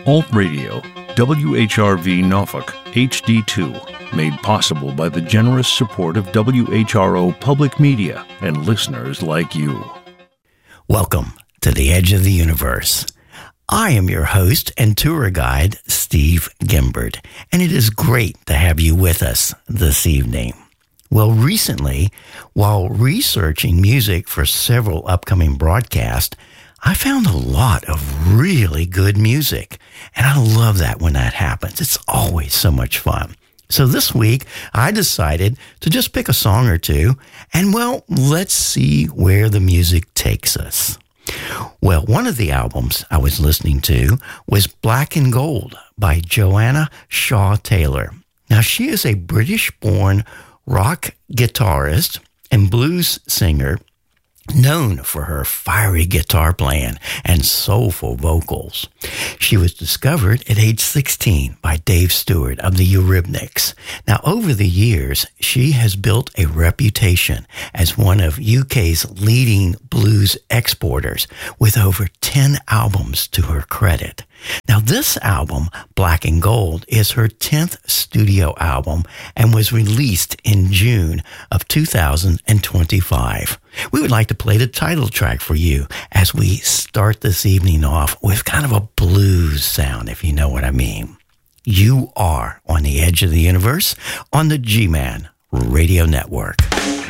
Alt Radio, WHRV Norfolk, HD2, made possible by the generous support of WHRO Public Media and listeners like you. Welcome to the Edge of the Universe. I am your host and tour guide, Steve Gimbert, and it is great to have you with us this evening. Well, recently, while researching music for several upcoming broadcasts, I found a lot of really good music, and I love that when that happens. It's always so much fun. So this week, I decided to just pick a song or two, and well, let's see where the music takes us. Well, one of the albums I was listening to was Black and Gold by Joanna Shaw Taylor. Now, she is a British-born rock guitarist and blues singer known for her fiery guitar playing and soulful vocals. She was discovered at age 16 by Dave Stewart of the Eurythmics. Now, over the years, she has built a reputation as one of UK's leading blues exporters with over 10 albums to her credit. Now, this album, Black and Gold, is her 10th studio album and was released in June of 2025. We would like to play the title track for you as we start this evening off with kind of a blues sound, if you know what I mean. You are on the Edge of the Universe on the G-Man Radio Network.